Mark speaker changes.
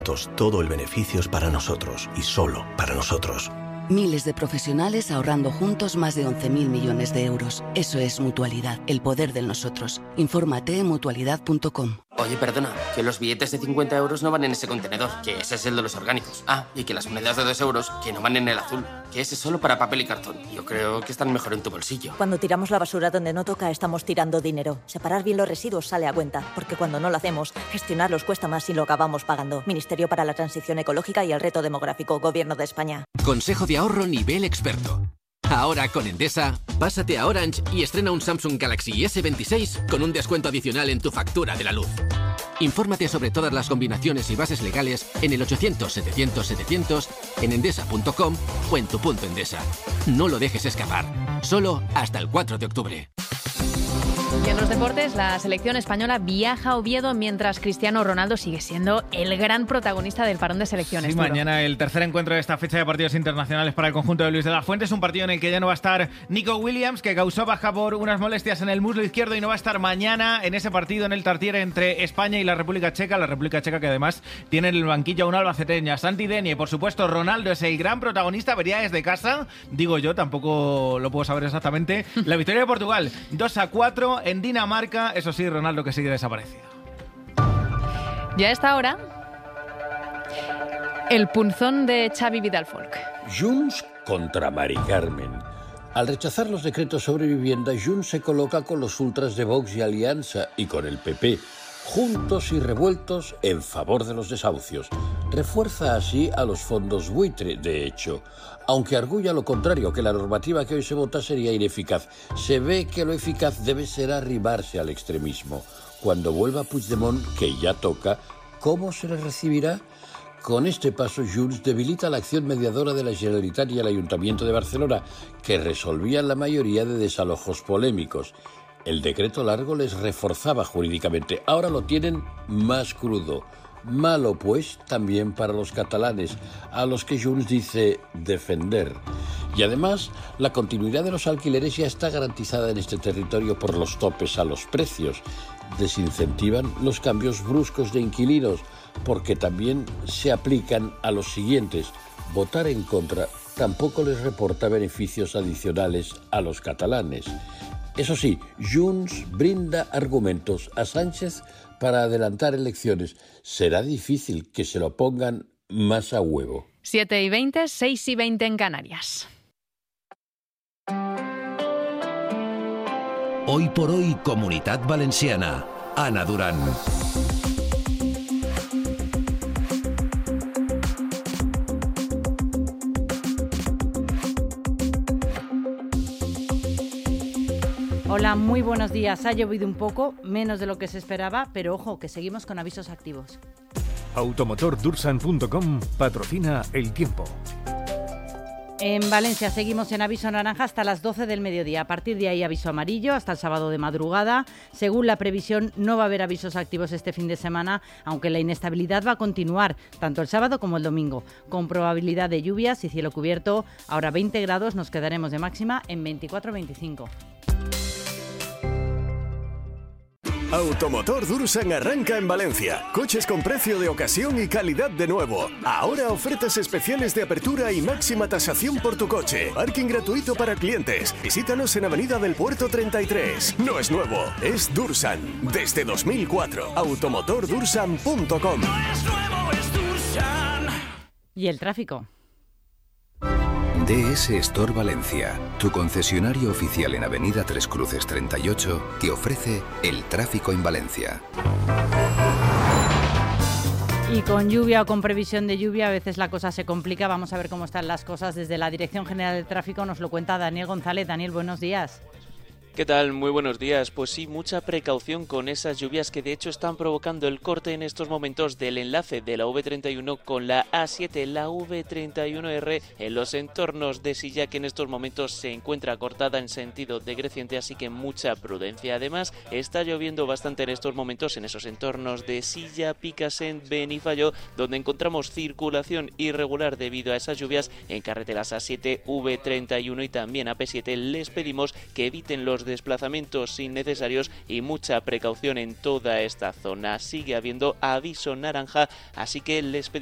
Speaker 1: Todo el beneficio es para nosotros y solo para nosotros.
Speaker 2: Miles de profesionales ahorrando juntos más de 11.000 millones de euros. Eso es Mutualidad, el poder del nosotros. Infórmate en mutualidad.com.
Speaker 3: Oye, perdona, que los billetes de 50 euros no van en ese contenedor, que ese es el de los orgánicos. Ah, y que las monedas de 2 euros, que no van en el azul, que ese es solo para papel y cartón. Yo creo que están mejor en tu bolsillo.
Speaker 4: Cuando tiramos la basura donde no toca, estamos tirando dinero. Separar bien los residuos sale a cuenta, porque cuando no lo hacemos, gestionarlos cuesta más y lo acabamos pagando. Ministerio para la Transición Ecológica y el Reto Demográfico, Gobierno de España.
Speaker 5: Consejo de ahorro nivel experto. Ahora con Endesa, pásate a Orange y estrena un Samsung Galaxy S26 con un descuento adicional en tu factura de la luz. Infórmate sobre todas las combinaciones y bases legales en el 800-700-700, en endesa.com o en tu punto Endesa. No lo dejes escapar. Solo hasta el 4 de octubre.
Speaker 6: Y en los deportes, la selección española viaja a Oviedo mientras Cristiano Ronaldo sigue siendo el gran protagonista del parón de selecciones.
Speaker 7: Sí, mañana el tercer encuentro de esta fecha de partidos internacionales para el conjunto de Luis de la Fuente. Es un partido en el que ya no va a estar Nico Williams, que causó baja por unas molestias en el muslo izquierdo, y no va a estar mañana en ese partido en el Tartiere entre España y la República Checa. La República Checa que además tiene en el banquillo a un albaceteña, Santi Denie. Por supuesto, Ronaldo es el gran protagonista. Vería desde casa, digo yo, tampoco lo puedo saber exactamente. La victoria de Portugal, 2-4 en Dinamarca. Eso sí, Ronaldo que sigue desaparecido.
Speaker 6: Ya a esta hora, el punzón de Xavi Vidal Folk.
Speaker 8: Junts contra Mari Carmen. Al rechazar los decretos sobre vivienda, Junts se coloca con los ultras de Vox y Alianza y con el PP, juntos y revueltos en favor de los desahucios. Refuerza así a los fondos buitre, de hecho, aunque arguya lo contrario, que la normativa que hoy se vota sería ineficaz. Se ve que lo eficaz debe ser arrimarse al extremismo. Cuando vuelva Puigdemont, que ya toca, ¿cómo se le recibirá? Con este paso, Junts debilita la acción mediadora de la Generalitat y el Ayuntamiento de Barcelona, que resolvían la mayoría de desalojos polémicos. El decreto largo les reforzaba jurídicamente. Ahora lo tienen más crudo. Malo, pues, también para los catalanes, a los que Junts dice defender. Y además, la continuidad de los alquileres ya está garantizada en este territorio por los topes a los precios. Desincentivan los cambios bruscos de inquilinos, porque también se aplican a los siguientes. Votar en contra tampoco les reporta beneficios adicionales a los catalanes. Eso sí, Junts brinda argumentos a Sánchez para adelantar elecciones. Será difícil que se lo pongan más a huevo.
Speaker 6: 7:20, 6:20 en Canarias.
Speaker 9: Hoy por hoy, Comunitat Valenciana. Ana Durán.
Speaker 10: Hola, muy buenos días. Ha llovido un poco, menos de lo que se esperaba, pero ojo, que seguimos con avisos activos.
Speaker 11: Automotordursan.com patrocina el tiempo.
Speaker 10: En Valencia seguimos en aviso naranja hasta las 12 del mediodía. A partir de ahí aviso amarillo hasta el sábado de madrugada. Según la previsión, no va a haber avisos activos este fin de semana, aunque la inestabilidad va a continuar tanto el sábado como el domingo, con probabilidad de lluvias y cielo cubierto. Ahora 20 grados, nos quedaremos de máxima en 24-25.
Speaker 12: Automotor Dursan arranca en Valencia. Coches con precio de ocasión y calidad de nuevo. Ahora ofertas especiales de apertura y máxima tasación por tu coche. Parking gratuito para clientes. Visítanos en Avenida del Puerto 33. No es nuevo, es Dursan. Desde 2004. Automotordursan.com.
Speaker 10: No es nuevo, es Dursan. Y el tráfico.
Speaker 9: DS Store Valencia, tu concesionario oficial en Avenida Tres Cruces 38, te ofrece el tráfico en Valencia.
Speaker 10: Y con lluvia o con previsión de lluvia a veces la cosa se complica. Vamos a ver cómo están las cosas. Desde la Dirección General de Tráfico nos lo cuenta Daniel González. Daniel, buenos días.
Speaker 13: ¿Qué tal? Muy buenos días. Pues sí, mucha precaución con esas lluvias que de hecho están provocando el corte en estos momentos del enlace de la V31 con la A7, la V31R en los entornos de Silla, que en estos momentos se encuentra cortada en sentido decreciente, así que mucha prudencia. Además, está lloviendo bastante en estos momentos en esos entornos de Silla, Picassent, Benifallo, donde encontramos circulación irregular debido a esas lluvias en carreteras A7, V31 y también AP7. Les pedimos que eviten los los desplazamientos innecesarios y mucha precaución en toda esta zona. Sigue habiendo aviso naranja, así que les pedimos